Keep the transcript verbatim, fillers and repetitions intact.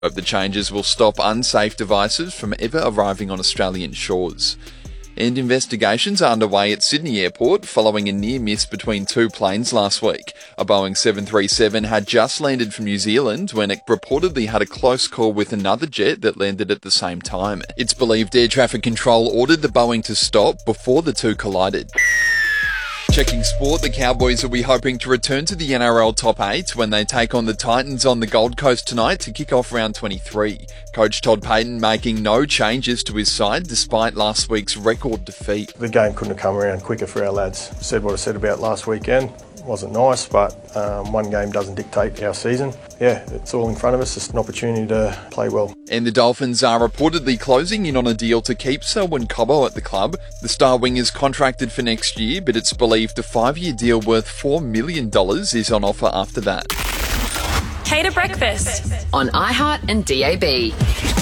Hope the changes will stop unsafe devices from ever arriving on Australian shores. And investigations are underway at Sydney Airport following a near miss between two planes last week. A Boeing seven thirty-seven had just landed from New Zealand when it reportedly had a close call with another jet that landed at the same time. It's believed air traffic control ordered the Boeing to stop before the two collided. Checking sport, the Cowboys will be hoping to return to the N R L top eight when they take on the Titans on the Gold Coast tonight to kick off round twenty-three. Coach Todd Payten making no changes to his side despite last week's record defeat. The game couldn't have come around quicker for our lads. Said what I said about last weekend. Wasn't nice, but um, one game doesn't dictate our season. Yeah, it's all in front of us. It's an opportunity to play well. And the Dolphins are reportedly closing in on a deal to keep Selwyn Cobbo at the club. The star wing is contracted for next year, but it's believed a five-year deal worth four million dollars is on offer after that. Cater Breakfast on iHeart and D A B.